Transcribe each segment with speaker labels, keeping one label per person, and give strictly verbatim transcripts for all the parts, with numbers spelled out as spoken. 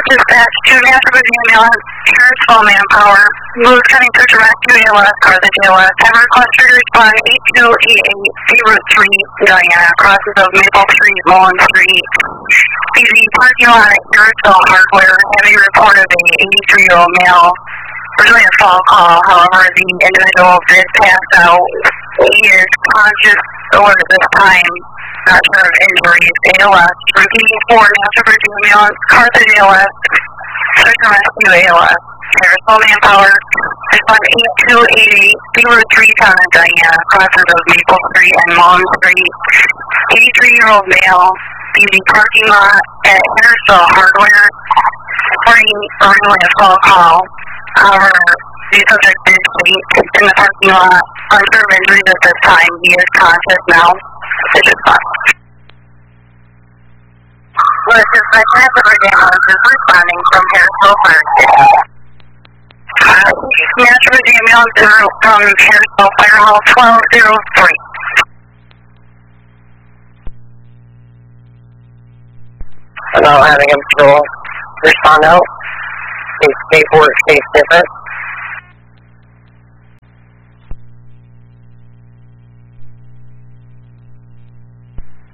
Speaker 1: dispatch to Nashville ambulance, Harrisville manpower, Lewis County Search and Rescue A L S, or the J L S, have requested to respond eight two eight eight, C Route three, Diana, crosses of Maple Street, Mullen Street. B Z parking lot at Harrisville Hardware, having reported a eighty-three-year-old male. Originally a phone call, however, the individual did pass out. He is conscious over this time, not sure of injuries. A L S, routine for National Bridge Ambulance, Carthage A L S, Search and Rescue A L S, Harrisville manpower, respond eight two eight eight, zero three Town of Diana, crosses of Maple Street and Mullen Street. eighty-three-year-old male, B Z parking lot at Harrisville Hardware, reporting originally a phone call. However, the subject did faint in the parking lot. Unsure of injuries at this time. He is conscious now. It's just fine. Lewis Dispatch, National Bridge Ambulance is responding from Harrisville Fire Station. National Bridge Ambulance is from Harrisville Fire Hall twelve oh three.
Speaker 2: I'm now having him patrol. Respond out. Case K four, case different.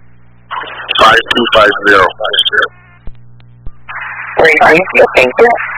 Speaker 3: Five two five zero.
Speaker 2: Where are you? Thank you.